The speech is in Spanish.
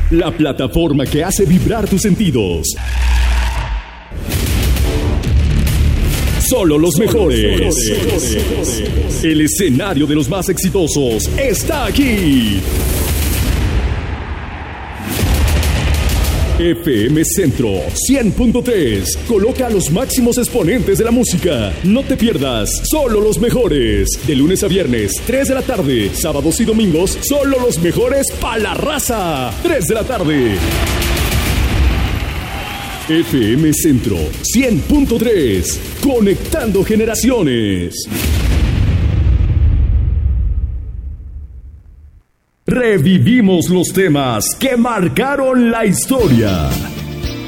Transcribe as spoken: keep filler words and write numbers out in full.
la plataforma que hace vibrar tus sentidos. Solo los mejores. El escenario de los más exitosos está aquí. F M Centro cien punto tres. Coloca a los máximos exponentes de la música. No te pierdas Solo los mejores. De lunes a viernes, tres de la tarde. Sábados y domingos, solo los mejores pa' la raza. tres de la tarde. F M Centro cien punto tres. Conectando generaciones. Revivimos los temas que marcaron la historia.